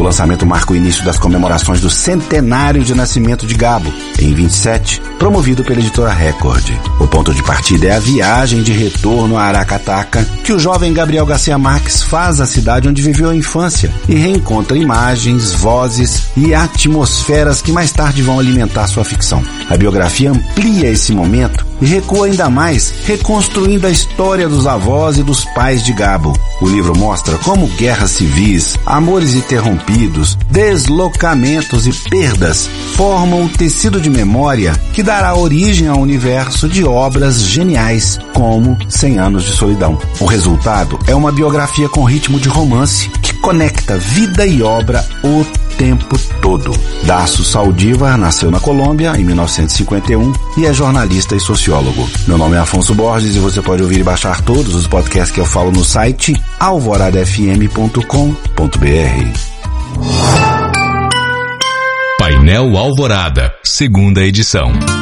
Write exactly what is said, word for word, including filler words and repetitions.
O lançamento marca o início das comemorações do centenário de nascimento de Gabo, em vinte e sete, promovido pela editora Record. O ponto de partida é a viagem de retorno a Aracataca, que o jovem Gabriel Garcia Marques faz à cidade onde viveu a infância e reencontra imagens, vozes e atmosferas que mais tarde vão alimentar sua ficção. A biografia amplia esse momento e recua ainda mais, reconstruindo a história dos avós e dos pais de Gabo. O livro mostra como guerras civis, amores interrompidos, deslocamentos e perdas formam um tecido de memória que dará origem ao universo de obras geniais como Cem Anos de Solidão. O resultado é uma biografia com ritmo de romance que conecta vida e obra o tempo todo. Dácio Saldívar nasceu na Colômbia em mil novecentos e cinquenta e um e é jornalista e sociólogo. Meu nome é Afonso Borges e você pode ouvir e baixar todos os podcasts que eu falo no site alvorada f m ponto com ponto b r. Painel Alvorada, segunda edição.